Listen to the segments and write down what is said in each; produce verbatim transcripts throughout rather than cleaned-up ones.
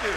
you.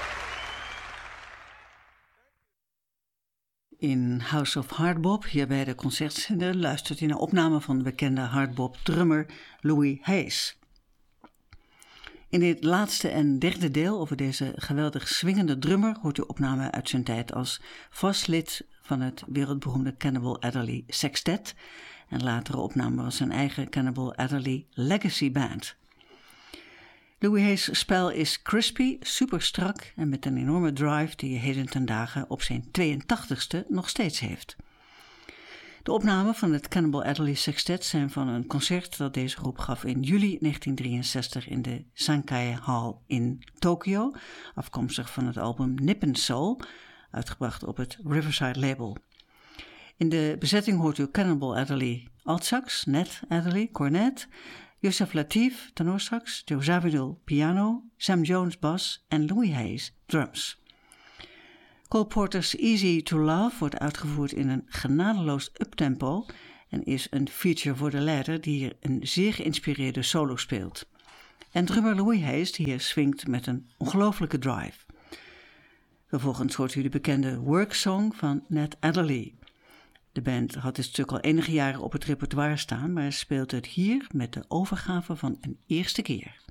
In House of Hardbop, hier bij de Concertzender, luistert u naar opname van de bekende hardbop-drummer Louis Hayes. In dit laatste en derde deel over deze geweldig swingende drummer hoort u opname uit zijn tijd als vast lid van het wereldberoemde Cannibal Adderley Sextet en latere opname was zijn eigen Cannibal Adderley Legacy Band. Louis Hayes' spel is crispy, super strak en met een enorme drive die hij heden ten dagen op zijn tweeëntachtigste nog steeds heeft. De opnamen van het Cannibal Adderley Sextet zijn van een concert dat deze groep gaf in juli negentien drieënzestig in de Sankai Hall in Tokio, afkomstig van het album Nippon Soul, uitgebracht op het Riverside label. In de bezetting hoort u Cannibal Adderley altsax, Ned Adderley cornet, Yusef Lateef tenorsax, Joe Zawinul piano, Sam Jones bas en Louis Hayes drums. Cole Porter's Easy to Love wordt uitgevoerd in een genadeloos uptempo en is een feature voor de leider die hier een zeer geïnspireerde solo speelt. En drummer Louis Hayes die hier swingt met een ongelooflijke drive. Vervolgens hoort u de bekende Work Song van Ned Adderley. De band had dit stuk al enige jaren op het repertoire staan, maar speelt het hier met de overgave van een eerste keer.